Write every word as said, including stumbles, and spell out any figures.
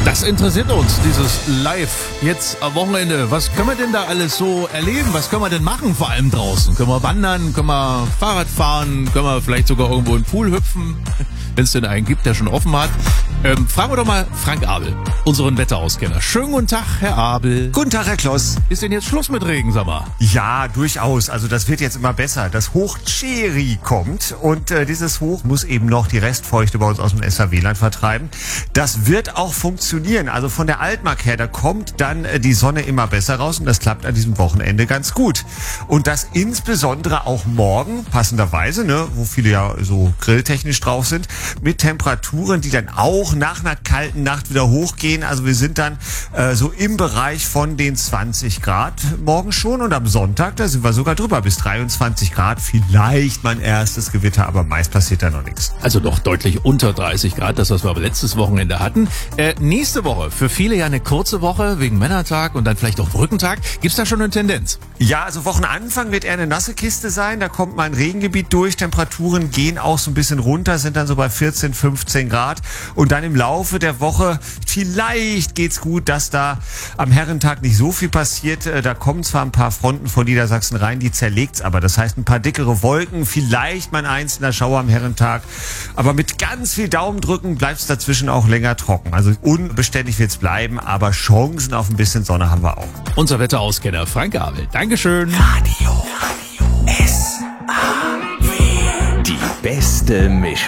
Das interessiert uns, dieses Live jetzt am Wochenende. Was können wir denn da alles so erleben? Was können wir denn machen, vor allem draußen? Können wir wandern? Können wir Fahrrad fahren? Können wir vielleicht sogar irgendwo in den Pool hüpfen? Wenn es denn einen gibt, der schon offen hat. Ähm, fragen wir doch mal Frank Abel, unseren Wetterauskenner. Schönen guten Tag, Herr Abel. Guten Tag, Herr Kloss. Ist denn jetzt Schluss mit Regen, sag mal? Ja, durchaus. Also das wird jetzt immer besser. Das Hoch Cheri kommt und äh, dieses Hoch muss eben noch die Restfeuchte bei uns aus dem S H W-Land vertreiben. Das wird auch funktionieren. Also von der Altmark her, da kommt dann äh, die Sonne immer besser raus und das klappt an diesem Wochenende ganz gut. Und das insbesondere auch morgen, passenderweise, ne, wo viele ja so grilltechnisch drauf sind, mit Temperaturen, die dann auch nach einer kalten Nacht wieder hochgehen. Also wir sind dann äh, so im Bereich von den zwanzig Grad morgen schon und am Sonntag, da sind wir sogar drüber, bis dreiundzwanzig Grad. Vielleicht mein erstes Gewitter, aber meist passiert da noch nichts. Also doch deutlich unter dreißig Grad, das was wir aber letztes Wochenende hatten. Äh, nächste Woche, für viele ja eine kurze Woche, wegen Männertag und dann vielleicht auch Brückentag. Gibt's da schon eine Tendenz? Ja, also Wochenanfang wird eher eine nasse Kiste sein. Da kommt mal ein Regengebiet durch. Temperaturen gehen auch so ein bisschen runter, sind dann so bei vierzehn, fünfzehn Grad. Und dann im Laufe der Woche, vielleicht geht's gut, dass da am Herrentag nicht so viel passiert. Da kommen zwar ein paar Fronten von Niedersachsen rein, die zerlegt's aber. Das heißt, ein paar dickere Wolken, vielleicht mal ein einzelner Schauer am Herrentag. Aber mit ganz viel Daumendrücken bleibt's dazwischen auch länger trocken. Also unbeständig wird's bleiben, aber Chancen auf ein bisschen Sonne haben wir auch. Unser Wetterauskenner Frank Abel. Dankeschön. Radio. Radio. S A W. Die beste Mischung.